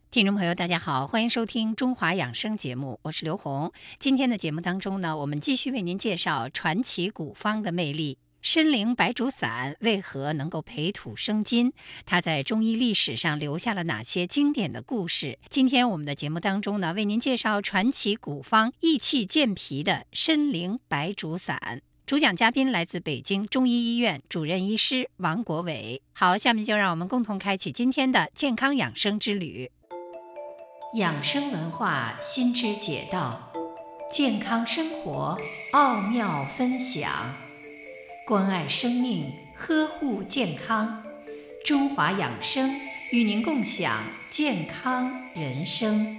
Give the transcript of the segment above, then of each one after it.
听众朋友，大家好，欢迎收听中华养生节目，我是刘红。今天的节目当中呢，我们继续为您介绍传奇古方的魅力。参苓白术散为何能够培土生金？它在中医历史上留下了哪些经典的故事？今天我们的节目当中呢，为您介绍传奇古方益气健脾的参苓白术散。主讲嘉宾来自北京中医医院主任医师王国伟。好，下面就让我们共同开启今天的健康养生之旅。养生文化新知解道，健康生活奥妙分享，关爱生命，呵护健康。中华养生与您共享健康人生。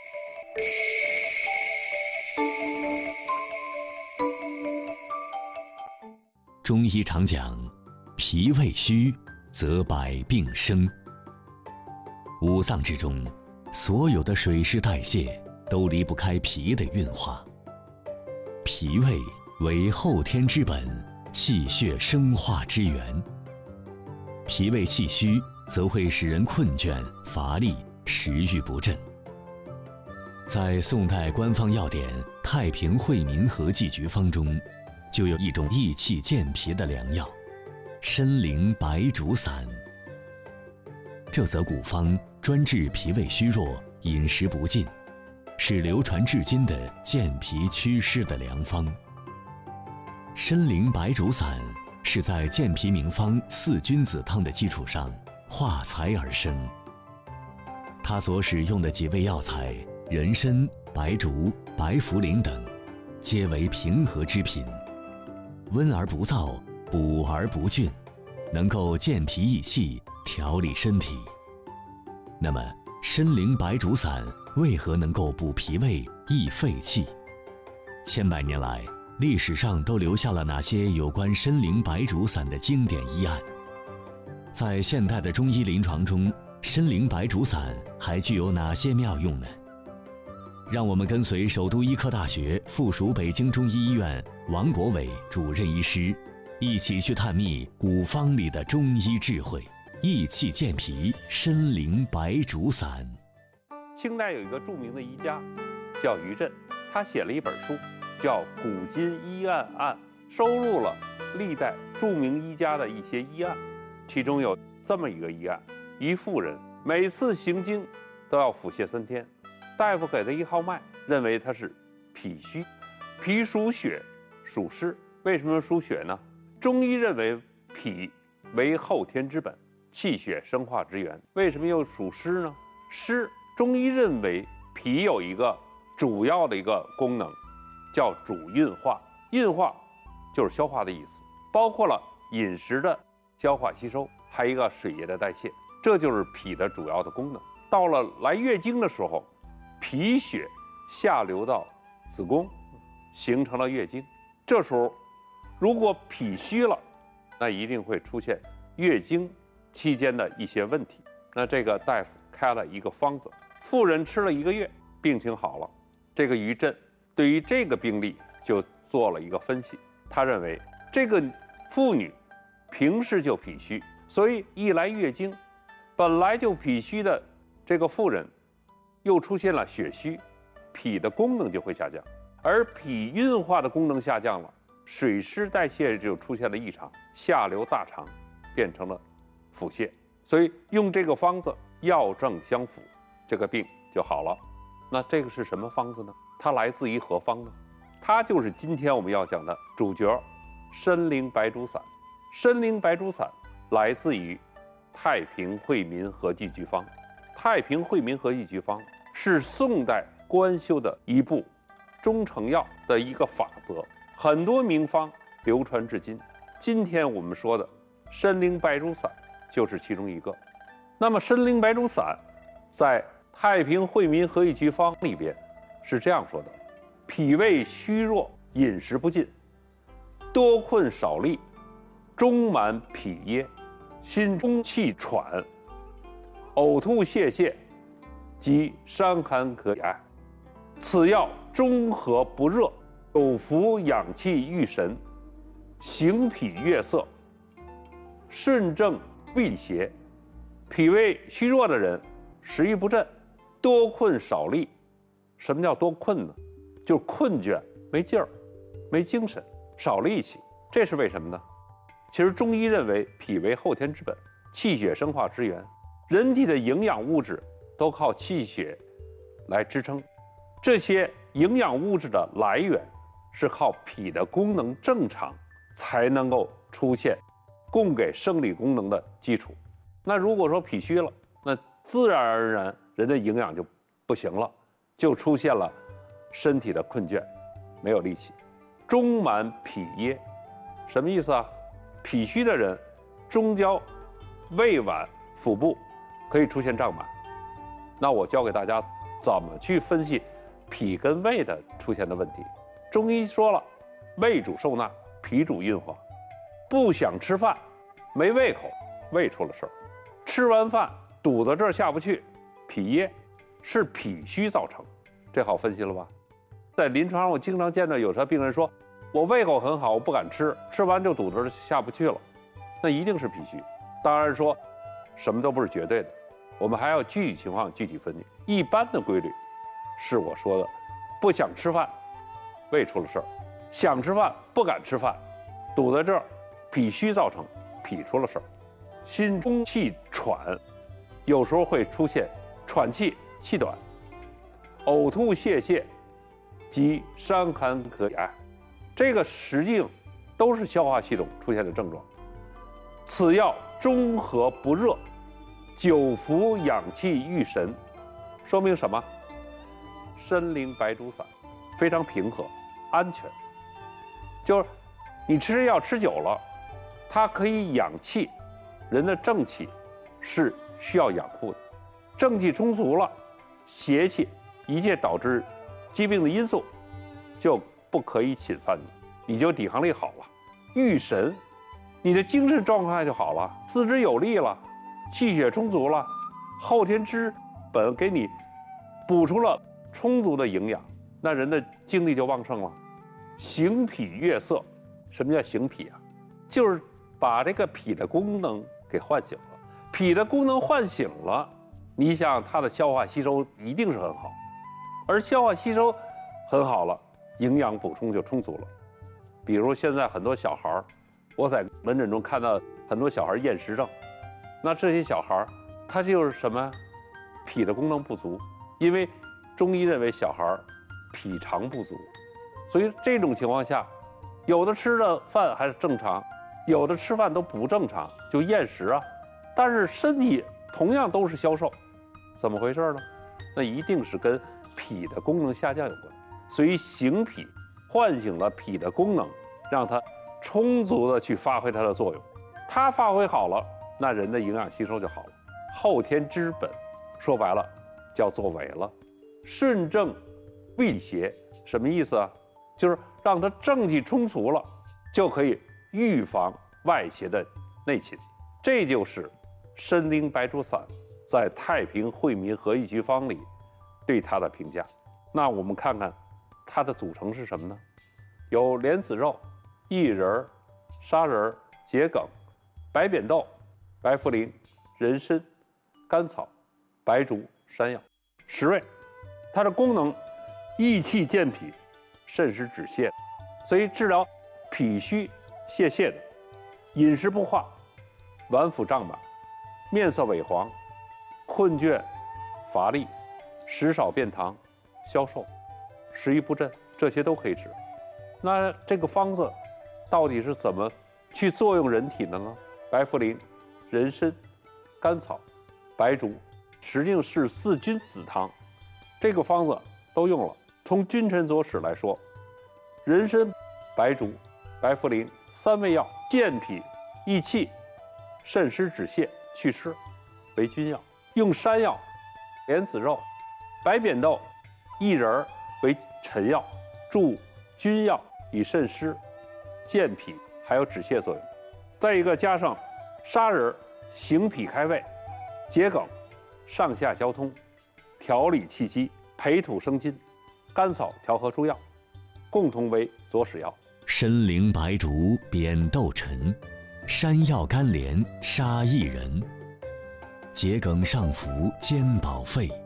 中医常讲，脾胃虚则百病生。五脏之中，所有的水湿代谢都离不开脾的运化。脾胃为后天之本，气血生化之源。脾胃气虚，则会使人困倦乏力，食欲不振。在宋代官方药典《太平惠民和剂局方》中，就有一种益气健脾的良药参苓白术散。这则古方专治脾胃虚弱、饮食不进，是流传至今的健脾祛湿的良方。参苓白术散是在健脾名方四君子汤的基础上化材而生。它所使用的几味药材人参、白术、白茯苓等，皆为平和之品，温而不燥，补而不峻，能够健脾益气，调理身体。那么参苓白术散为何能够补脾胃、益肺气？千百年来，历史上都留下了哪些有关参苓白术散的经典医案？在现代的中医临床中，参苓白术散还具有哪些妙用呢？让我们跟随首都医科大学附属北京中医医院王国伟主任医师，一起去探秘古方里的中医智慧。益气健脾，参苓白术散。 清代有一个著名的医家叫于震，他写了一本书叫《古今医案案》，收录了历代著名医家的一些医案。其中有这么一个医案：一妇人每次行经都要腹泻3天，大夫给他一号脉，认为他是脾虚。脾属血，属湿。为什么属血呢？中医认为脾为后天之本，气血生化之源。为什么又属湿呢？湿，中医认为脾有一个主要的一个功能，叫主运化。运化就是消化的意思，包括了饮食的消化吸收，还有一个水液的代谢，这就是脾的主要的功能。到了来月经的时候，脾血下流到子宫，形成了月经。这时候如果脾虚了，那一定会出现月经期间的一些问题。那这个大夫开了一个方子，妇人吃了1个月，病情好了。这个于震对于这个病例就做了一个分析，他认为这个妇女平时就脾虚，所以一来月经，本来就脾虚的这个妇人又出现了血虚，脾的功能就会下降，而脾运化的功能下降了，水湿代谢就出现了异常，下流大肠变成了腹泻。所以用这个方子药证相符，这个病就好了。那这个是什么方子呢？它来自于何方呢？它就是今天我们要讲的主角参苓白术散。参苓白术散来自于太平惠民和剂局方。太平惠民和剂局方是宋代官修的一部中成药的一个法则，很多名方流传至今。今天我们说的参苓白术散就是其中一个。那么参苓白术散在太平惠民和剂局方里边是这样说的：脾胃虚弱，饮食不进，多困少力，中满脾噎，心中气喘，呕吐泄泻，及伤寒可艾。此药中和不热，有服养气郁神，行脾悦色，顺正胃邪。脾胃虚弱的人，食欲不振， 多困少力。什么叫多困呢？就是困倦、没劲儿、没精神、少力气。这是为什么呢？其实中医认为脾为后天之本，气血生化之源，人体的营养物质都靠气血来支撑。这些营养物质的来源是靠脾的功能正常才能够出现供给生理功能的基础。那如果说脾虚了，那自然而然人的营养就不行了，就出现了身体的困胀，没有力气。中满脾噎，什么意思啊？脾虚的人，中焦、胃脘、腹部可以出现胀满。那我教给大家怎么去分析脾跟胃的出现的问题。中医说了，胃主受纳，脾主运化。不想吃饭，没胃口，胃出了事儿。吃完饭肚子这儿下不去，脾噎，是脾虚造成。这好分析了吧？在临床上我经常见到有些病人说，我胃口很好，我不敢吃，吃完就肚子下不去了，那一定是脾虚。当然说什么都不是绝对的，我们还要具体情况具体分析。一般的规律是我说的，不想吃饭，胃出了事儿；想吃饭不敢吃饭，堵在这儿，脾虚造成，脾出了事儿。心中气喘，有时候会出现喘气、气短、呕吐泄泻及伤寒咳哑，这个实际上都是消化系统出现的症状。此药中和不热，久服养气育神，说明什么？参苓白术散非常平和、安全，就是你吃药吃久了，它可以养气。人的正气是需要养护的，正气充足了，邪气一切导致疾病的因素就不可以侵犯你，你就抵抗力好了，育神，你的精神状态就好了，四肢有力了，气血充足了，后天之本给你补充了充足的营养，那人的精力就旺盛了。行脾悦色，什么叫行脾啊？就是把这个脾的功能给唤醒了。脾的功能唤醒了，你想它的消化吸收一定是很好，而消化吸收很好了，营养补充就充足了。比如现在很多小孩，我在门诊中看到很多小孩厌食症，那这些小孩他就是什么？脾的功能不足，因为中医认为小孩脾肠不足，所以这种情况下，有的吃的饭还是正常，有的吃饭都不正常，就厌食啊。但是身体同样都是消瘦，怎么回事呢？那一定是跟脾的功能下降有关。所以行脾唤醒了脾的功能，让它充足的去发挥它的作用。它发挥好了，那人的营养吸收就好了。后天之本，说白了叫做痿了。顺正避邪，什么意思啊？就是让它正气充足了，就可以预防外邪的内侵。这就是参苓白术散在《太平惠民和益局方》里对它的评价。那我们看看它的组成是什么呢？有莲子肉、薏仁、砂仁、桔梗、白扁豆、白茯苓、人参、甘草、白术、山药，10味。它的功能益气健脾、渗湿止泻，所以治疗脾虚泄泻的、饮食不化、脘腹胀满、面色萎黄、困倦乏力、食少便溏、消瘦、食欲不振，这些都可以治。那这个方子到底是怎么去作用人体的呢？白茯苓、人参、甘草、白术，实际上是4君子汤。这个方子都用了。从君臣佐使来说，人参、白术、白茯苓3味药，健脾益气、渗湿止泻、祛湿为君药，用山药、莲子肉、白扁豆、薏仁为臣药，助君药以渗湿、健脾还有止泻作用。再一个加上砂仁行脾开胃，桔梗上下交通，调理气机，培土生金，甘草调和诸药，共同为佐使药。 参苓白术扁豆陈，山药甘莲沙薏仁，桔梗上服兼保肺，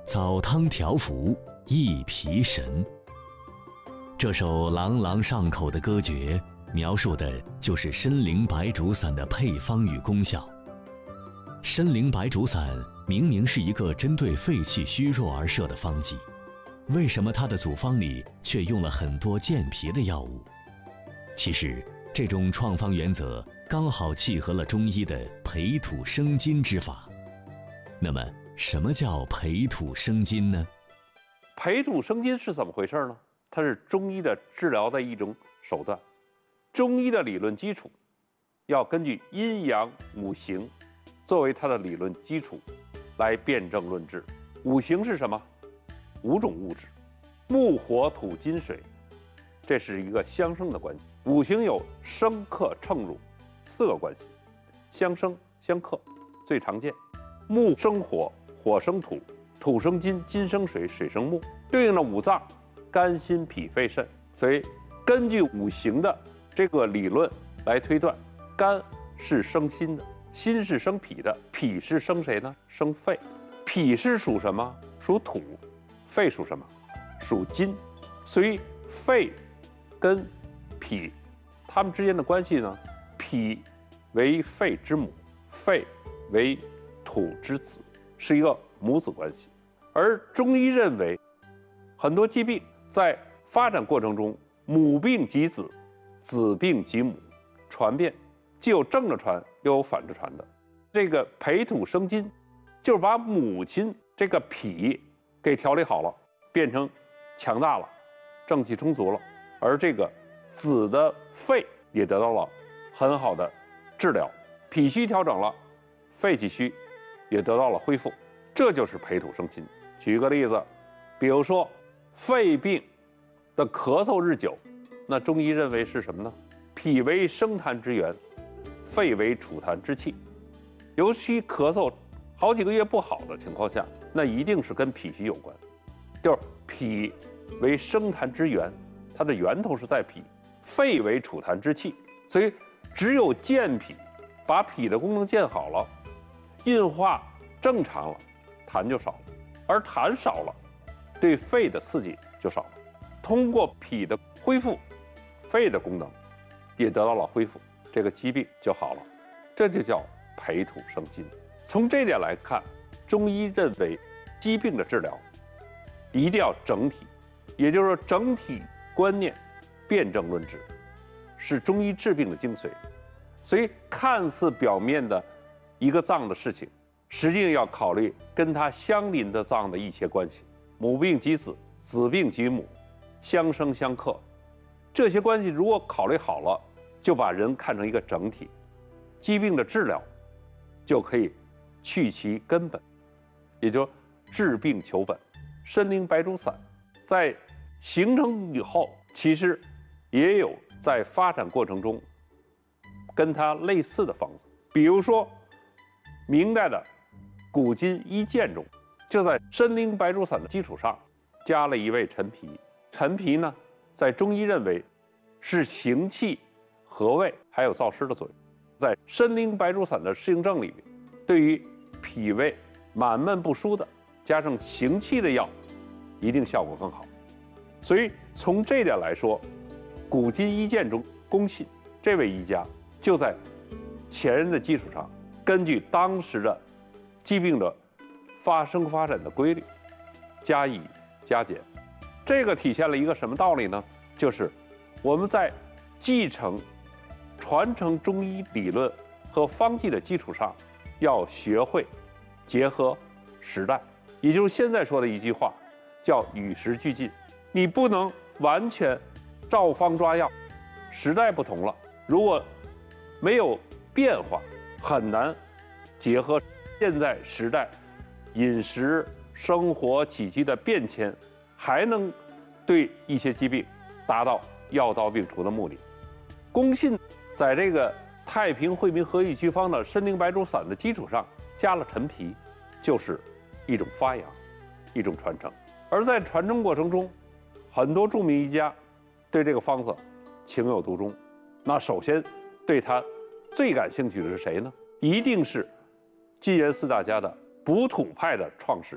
澡汤调服，益脾神。这首朗朗上口的歌诀，描述的就是参苓白术散的配方与功效。参苓白术散明明是一个针对肺气虚弱而设的方剂，为什么它的组方里却用了很多健脾的药物？其实，这种创方原则刚好契合了中医的培土生金之法。那么，什么叫培土生金呢？ 培土生金是怎么回事呢？它是中医的治疗的一种手段。中医的理论基础要根据阴阳五行作为它的理论基础来辩证论治。五行是什么？5种物质，木火土金水，这是一个相生的关系。五行有生克乘入4个关系，相生相克最常见。木生火，火生土，土生金，金生水，水生木，对应的五脏肝心脾肺肾。所以根据五行的这个理论来推断，肝是生心的，心是生脾的，脾是生谁呢？生肺。脾是属什么？属土。肺属什么？属金。所以肺跟脾它们之间的关系呢，脾为肺之母，肺为土之子，是一个母子关系。而中医认为，很多疾病在发展过程中，母病及子，子病及母，传变既有正着传，又有反着传的。这个培土生金，就是把母亲这个脾给调理好了，变成强大了，正气充足了，而这个子的肺也得到了很好的治疗，脾虚调整了，肺气虚也得到了恢复，这就是培土生金。举个例子，比如说肺病的咳嗽日久，那中医认为是什么呢？脾为生痰之源，肺为储痰之器。尤其咳嗽好几个月不好的情况下，那一定是跟脾虚有关。就是脾为生痰之源，它的源头是在脾；肺为储痰之器。所以只有健脾，把脾的功能健好了，运化正常了，痰就少了。而痰少了，对肺的刺激就少了。通过脾的恢复，肺的功能也得到了恢复，这个疾病就好了。这就叫培土生金。从这点来看，中医认为疾病的治疗一定要整体，也就是说整体观念，辩证论治，是中医治病的精髓。所以看似表面的一个脏的事情，实际上要考虑跟它相邻的脏的一些关系，母病及子，子病及母，相生相克。这些关系如果考虑好了，就把人看成一个整体，疾病的治疗就可以去其根本，也就治病求本。参苓白术散在形成以后，其实也有在发展过程中跟它类似的方子，比如说明代的古今医鉴中，就在参苓白术散的基础上加了一味陈皮。陈皮呢，在中医认为是行气、和胃还有燥湿的作用。在参苓白术散的适应症里面，对于脾胃满闷不舒的，加上行气的药，一定效果更好。所以从这点来说，古今医鉴中，龚信这位医家就在前人的基础上，根据当时的疾病的发展的规律，加以加减。这个体现了一个什么道理呢？就是我们在继承、传承中医理论和方剂的基础上，要学会结合时代，也就是现在说的一句话，叫与时俱进。你不能完全照方抓药，时代不同了，如果没有变化，很难结合现在时代饮食、生活起居的变迁，还能对一些疾病达到药到病除的目的。龚信在这个太平惠民和益祛方的参苓白术散的基础上加了陈皮，就是一种发扬，一种传承。而在传承过程中，很多著名医家对这个方子情有独钟。那首先对他最感兴趣的是谁呢？一定是金元四大家的补土派的创始人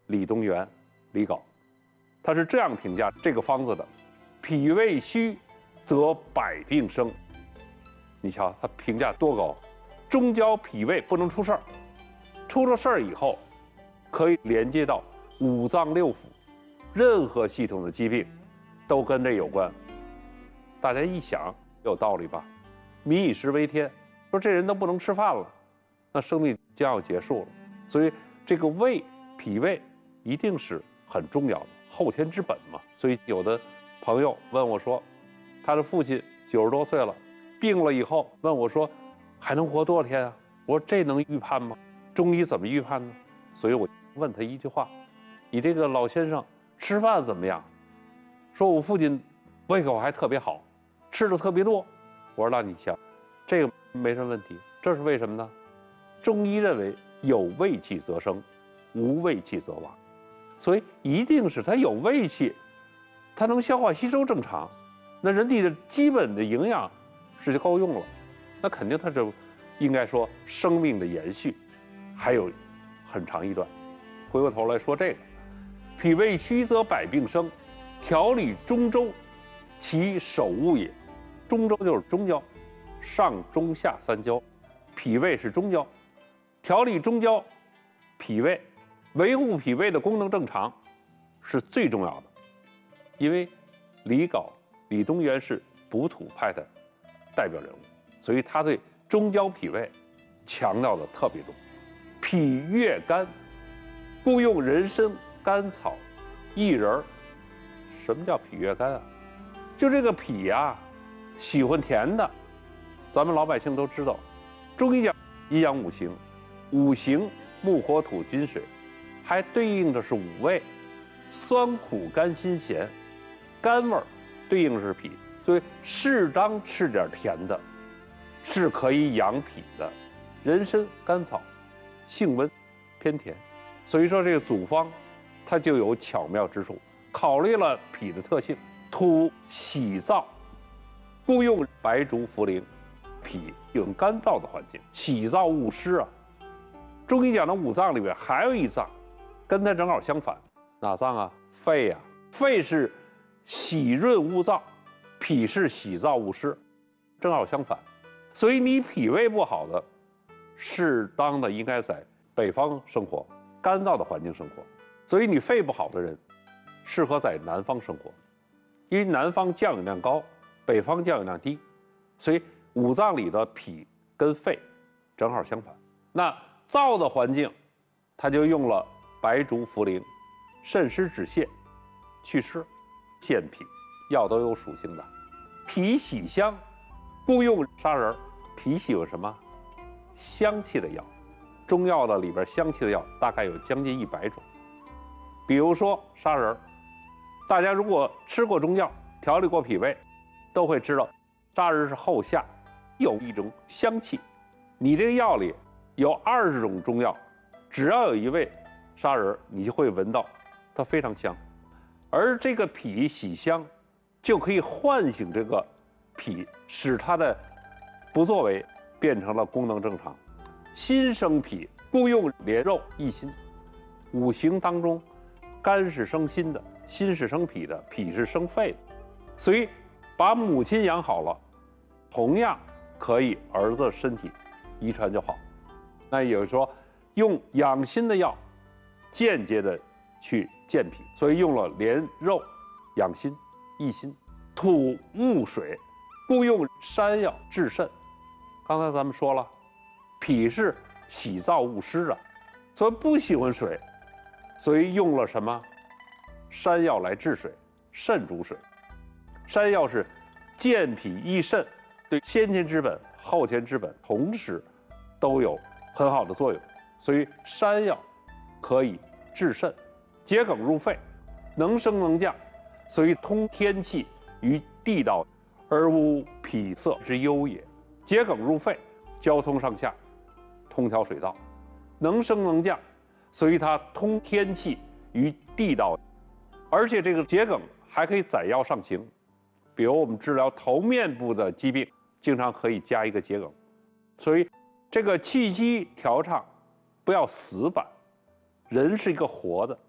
李东垣、李杲，他是这样评价这个方子的：脾胃虚，则百病生。你瞧他评价多高，中焦脾胃不能出事儿，出了事儿以后，可以连接到五脏六腑，任何系统的疾病都跟这有关。大家一想有道理吧？民以食为天，说这人都不能吃饭了，那生命将要结束了。所以这个胃、脾胃一定是很重要的，后天之本嘛。所以有的朋友问我说，他的父亲90多岁了，病了以后问我说，还能活多少天啊？我说这能预判吗？中医怎么预判呢？所以我问他一句话：你这个老先生吃饭怎么样？说我父亲胃口还特别好，吃的特别多。我说那你想，这个没什么问题，这是为什么呢？中医认为有胃气则生，无胃气则亡，所以一定是他有胃气，他能消化吸收正常，那人体的基本的营养是就够用了，那肯定他就应该说生命的延续还有很长一段。回过头来说这个，脾胃虚则百病生，调理中周，其首务也。中周就是中焦，上中下三焦，脾胃是中焦，调理中焦，脾胃，维护脾胃的功能正常是最重要的。因为李杲、李东垣是补土派的代表人物，所以他对中焦脾胃强调的特别多。脾悦肝，故用人参、甘草、薏仁。什么叫脾悦肝啊？就这个脾啊，喜欢甜的，咱们老百姓都知道。中医讲阴阳五行，五行木火土金水，还对应的是五味：酸苦甘辛咸。甘味儿对应的是脾，所以适当吃点甜的，是可以养脾的。人参、甘草性温，偏甜，所以说这个组方它就有巧妙之处，考虑了脾的特性。土喜燥，故用白术、茯苓。脾有干燥的环境，喜燥恶湿啊。中医讲的五脏里面还有一脏，跟它正好相反，哪脏啊？肺啊。肺是喜润恶燥，脾是喜燥恶湿，正好相反。所以你脾胃不好的，适当的应该在北方生活，干燥的环境生活。所以你肺不好的人，适合在南方生活，因为南方降雨量高，北方降雨量低，所以五脏里的脾跟肺正好相反。那燥的环境，它就用了白术、茯苓，渗湿止泻，祛湿、健脾，药都有属性的。脾喜香，故用砂仁。脾喜欢什么？香气的药。中药的里边香气的药大概有将近100种。比如说砂仁，大家如果吃过中药，调理过脾胃，都会知道砂仁是后下有一种香气。你这个药里有20种中药，只要有一味砂仁，你就会闻到它非常香。而这个脾喜香，就可以唤醒这个脾，使它的不作为变成了功能正常。心生脾，故用莲肉、益心。五行当中，肝是生心的，心是生脾的，脾是生肺的。所以把母亲养好了，同样可以儿子身体遗传就好。那也就是说，用养心的药，间接的去健脾，所以用了莲肉养心、益心。土木水，故用山药治肾。刚才咱们说了，脾是喜燥恶湿的，所以不喜欢水，所以用了什么？山药来治水，肾主水。山药是健脾益肾，对先天之本、后天之本同时都有很好的作用，所以山药可以治肾。桔梗入肺，能升能降，所以通天气于地道，而无脾塞之忧也。桔梗入肺，交通上下，通调水道，能升能降，所以它通天气于地道。而且这个桔梗还可以载药上行，比如我们治疗头面部的疾病，经常可以加一个桔梗。所以这个气机调畅不要死板，人是一个活的，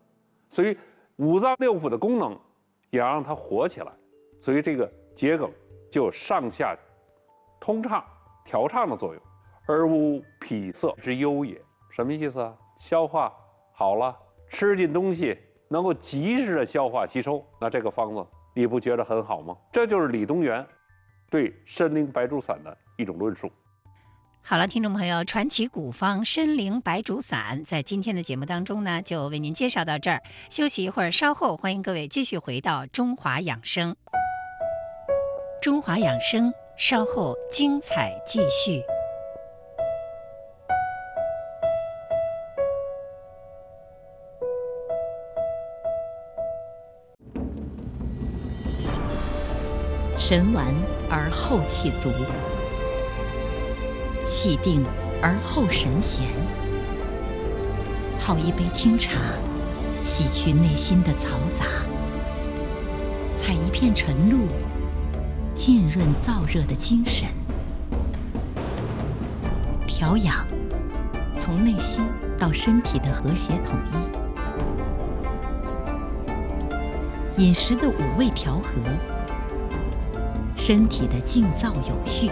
所以五脏六腑的功能也要让它活起来，所以这个桔梗就有上下通畅、调畅的作用。而无脾塞之忧也，什么意思啊？消化好了，吃进东西能够及时的消化吸收，那这个方子你不觉得很好吗？这就是李东垣对参苓白术散的一种论述。 好了，听众朋友，传奇古方参苓白术散在今天的节目当中呢，就为您介绍到这儿。休息一会儿，稍后欢迎各位继续回到中华养生。中华养生，稍后精彩继续。 神完而后气足，气定而后神闲。泡一杯清茶，洗去内心的嘈杂；采一片晨露，浸润燥热的精神。调养，从内心到身体的和谐统一。饮食的五味调和，身体的静躁有序。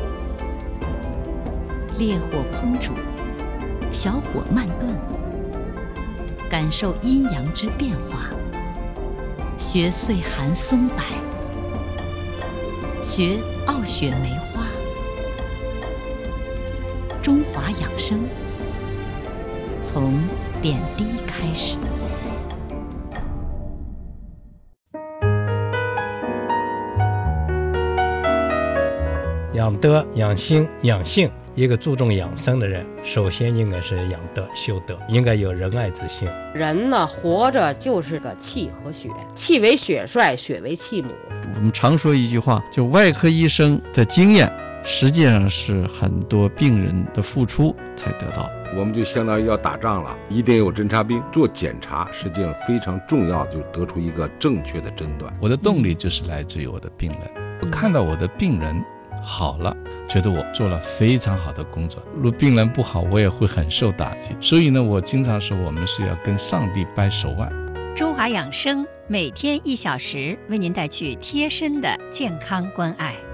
烈火烹煮，小火慢炖，感受阴阳之变化。学岁寒松柏，学傲雪梅花。中华养生，从点滴开始。 养德、养心、养性，一个注重养生的人，首先应该是养德、修德，应该有仁爱之心。 人呢，活着就是个气和血，气为血帅，血为气母。 我们常说一句话，就外科医生的经验，实际上是很多病人的付出才得到。 我们就相当于要打仗了，一定有侦察兵做检查，实际上非常重要，就得出一个正确的诊断。 我的动力就是来自于我的病人，我看到我的病人好了，觉得我做了非常好的工作。如果病人不好，我也会很受打击。所以呢，我经常说，我们是要跟上帝掰手腕。 中华养生每天1小时，为您带去贴身的健康关爱。